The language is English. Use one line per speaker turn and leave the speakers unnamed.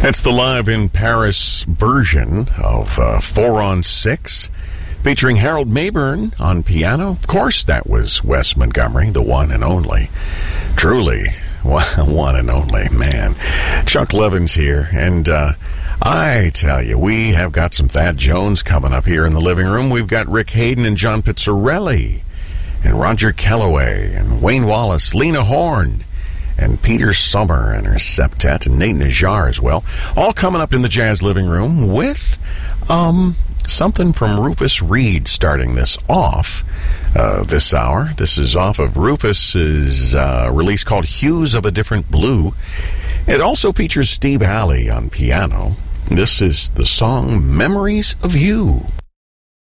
It's the live in Paris version of 4 on 6, featuring Harold Mayburn on piano. Of course, that was Wes Montgomery, the one and only. Truly, one and only, man. Chuck Levin's here, and I tell you, we have got some Thad Jones coming up here in the living room. We've got Rick Hayden and John Pizzarelli, and Roger Kellaway, and Wayne Wallace, Lena Horne, and Peter Sommer and her septet, and Nate Najjar as well. All coming up in the Jazz Living Room with something from Rufus Reid starting this off this hour. This is off of Rufus's release called Hues of a Different Blue. It also features Steve Halley on piano. This is the song Memories of You.